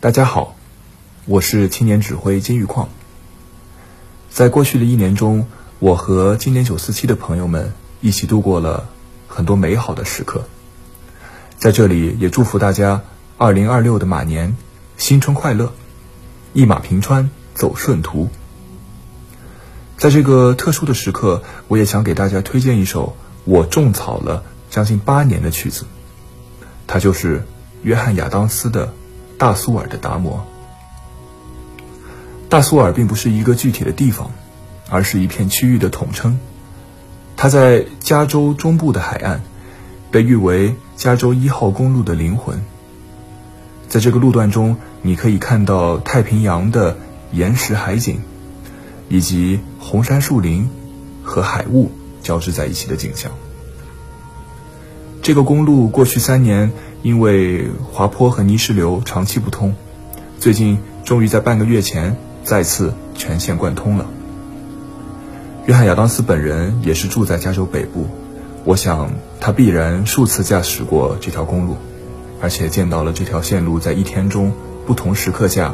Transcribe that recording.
大家好，我是青年指挥金玉矿。在过去的1年中，我和今年947的朋友们一起度过了很多美好的时刻。在这里也祝福大家2026的马年新春快乐，一马平川走顺途。在这个特殊的时刻，我也想给大家推荐一首我种草了将近8年的曲子，它就是约翰亚当斯的大苏尔的达摩。大苏尔并不是一个具体的地方，而是一片区域的统称。它在加州中部的海岸，被誉为加州1号公路的灵魂。在这个路段中，你可以看到太平洋的岩石海景，以及红杉树林和海雾交织在一起的景象。这个公路过去3年因为滑坡和泥石流长期不通，最近终于在半个月前再次全线贯通了。约翰亚当斯本人也是住在加州北部，我想他必然数次驾驶过这条公路，而且见到了这条线路在一天中不同时刻下